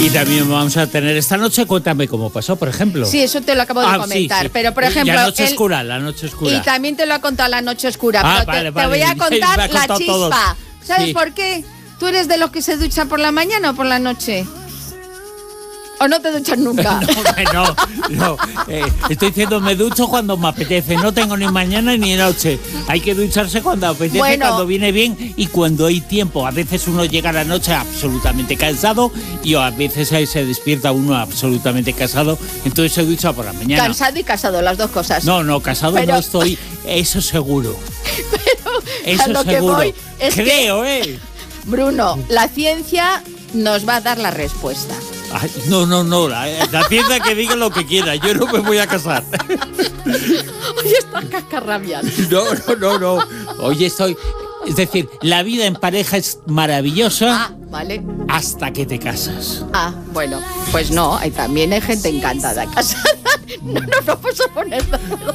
Y también vamos a tener esta noche, cuéntame cómo pasó, por ejemplo. Sí, eso te lo acabo de comentar, sí. Pero por ejemplo... La noche oscura. Y también te lo ha contado la noche oscura, pero te voy a contar la chispa. Todos. ¿Sabes por qué? ¿Tú eres de los que se duchan por la mañana o por la noche? ¿O no te duchas nunca? No. Estoy diciendo, me ducho cuando me apetece. No tengo ni mañana ni noche. Hay que ducharse cuando apetece, cuando viene bien y cuando hay tiempo. A veces uno llega a la noche absolutamente cansado y a veces se despierta uno absolutamente cansado. Entonces se ducha por la mañana. Cansado y casado, las dos cosas. No, casado no estoy. Eso seguro. Eso seguro. Que voy es creo, Bruno, la ciencia nos va a dar la respuesta. Ay, no, la ciencia que diga lo que quiera, yo no me voy a casar. Oye, estás cascarrabiando. No. Oye, es decir, la vida en pareja es maravillosa. Vale. Hasta que te casas. Bueno, pues no, también hay gente encantada casada. No nos vamos a poner.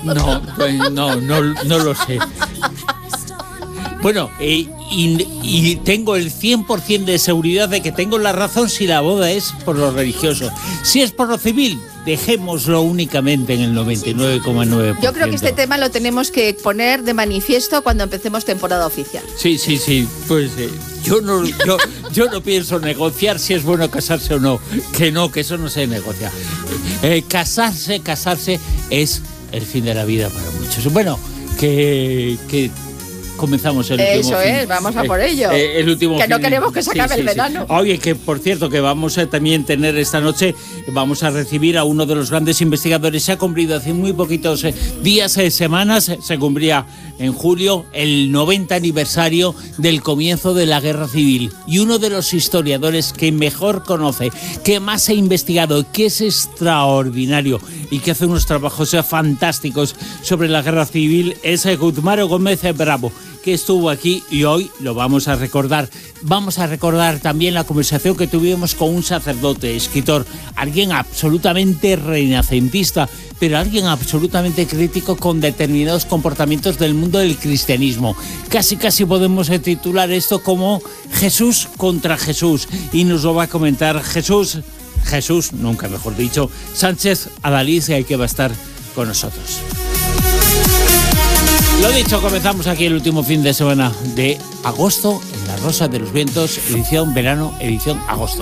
No lo sé. Bueno, y tengo el 100% de seguridad de que tengo la razón si la boda es por lo religioso. Si es por lo civil, dejémoslo únicamente en el 99,9%. Yo creo que este tema lo tenemos que poner de manifiesto cuando empecemos temporada oficial. Sí. Pues yo no pienso negociar si es bueno casarse o no. Que eso no se negocia. Casarse es el fin de la vida para muchos. Bueno, que comenzamos el último fin. Eso es, vamos a por ello. El último que no queremos que se acabe el verano. Oye, que por cierto, que vamos a también tener esta noche, vamos a recibir a uno de los grandes investigadores. Se ha cumplido hace muy poquitos días, semanas, se cumplía en julio el 90 aniversario del comienzo de la Guerra Civil. Y uno de los historiadores que mejor conoce, que más ha investigado, que es extraordinario y que hace unos trabajos fantásticos sobre la Guerra Civil es Guzmán Gómez Bravo, que estuvo aquí y hoy lo vamos a recordar. Vamos a recordar también la conversación que tuvimos con un sacerdote, escritor, alguien absolutamente renacentista, pero alguien absolutamente crítico con determinados comportamientos del mundo del cristianismo. Casi podemos titular esto como Jesús contra Jesús, y nos lo va a comentar Jesús, nunca mejor dicho, Sánchez Adalid, que va a estar con nosotros. Lo dicho, comenzamos aquí el último fin de semana de agosto en La Rosa de los Vientos, edición verano, edición agosto.